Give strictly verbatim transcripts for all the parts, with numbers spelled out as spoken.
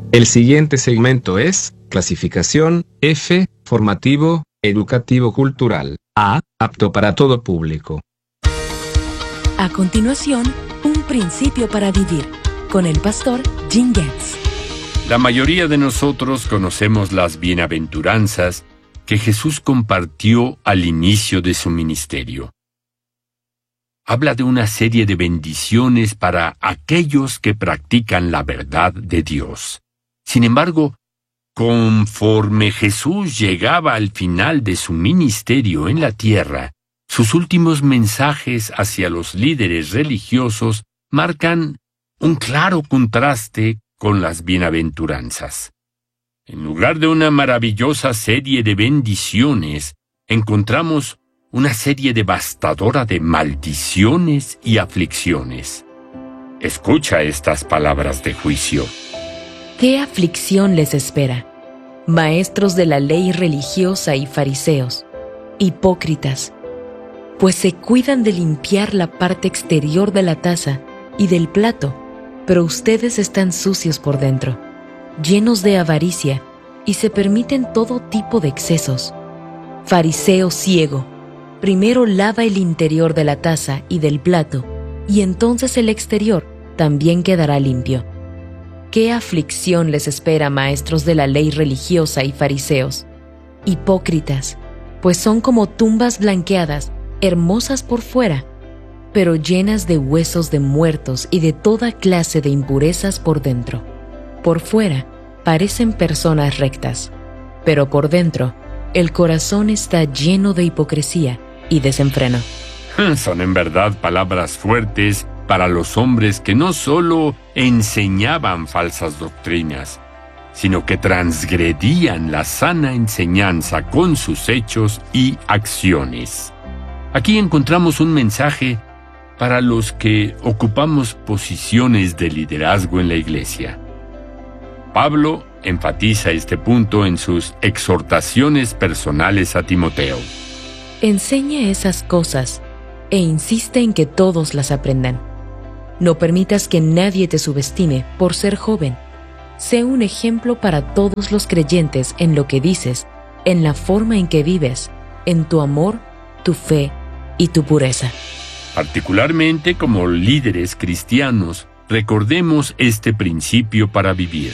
El siguiente segmento es clasificación F, formativo, educativo cultural. A, apto para todo público. A continuación, un principio para vivir, con el pastor Jim Getz. La mayoría de nosotros conocemos las bienaventuranzas que Jesús compartió al inicio de su ministerio. Habla de una serie de bendiciones para aquellos que practican la verdad de Dios. Sin embargo, conforme Jesús llegaba al final de su ministerio en la tierra, sus últimos mensajes hacia los líderes religiosos marcan un claro contraste con las bienaventuranzas. En lugar de una maravillosa serie de bendiciones, encontramos una serie devastadora de maldiciones y aflicciones. Escucha estas palabras de juicio. ¿Qué aflicción les espera? Maestros de la ley religiosa y fariseos, hipócritas, pues se cuidan de limpiar la parte exterior de la taza y del plato, pero ustedes están sucios por dentro, llenos de avaricia, y se permiten todo tipo de excesos. Fariseo ciego, primero lava el interior de la taza y del plato, y entonces el exterior también quedará limpio. ¿Qué aflicción les espera, maestros de la ley religiosa y fariseos? Hipócritas, pues son como tumbas blanqueadas, hermosas por fuera, pero llenas de huesos de muertos y de toda clase de impurezas por dentro. Por fuera parecen personas rectas, pero por dentro el corazón está lleno de hipocresía y desenfreno. Son en verdad palabras fuertes para los hombres que no solo enseñaban falsas doctrinas, sino que transgredían la sana enseñanza con sus hechos y acciones. Aquí encontramos un mensaje para los que ocupamos posiciones de liderazgo en la iglesia. Pablo enfatiza este punto en sus exhortaciones personales a Timoteo. Enseña esas cosas e insiste en que todos las aprendan. No permitas que nadie te subestime por ser joven. Sé un ejemplo para todos los creyentes en lo que dices, en la forma en que vives, en tu amor, tu fe y tu pureza. Particularmente como líderes cristianos, recordemos este principio para vivir.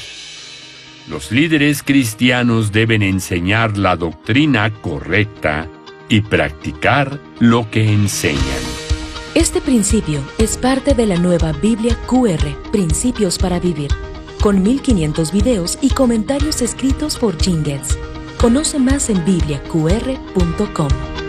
Los líderes cristianos deben enseñar la doctrina correcta y practicar lo que enseñan. Este principio es parte de la nueva Biblia Q R, Principios para Vivir, con mil quinientos videos y comentarios escritos por Jim Getz. Conoce más en biblia q r punto com.